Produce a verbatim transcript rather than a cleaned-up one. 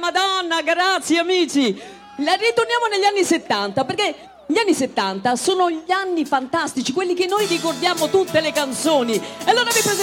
Madonna, grazie amici. La ritorniamo negli anni settanta, perché gli anni settanta sono gli anni fantastici, quelli che noi ricordiamo tutte le canzoni. E allora vi presento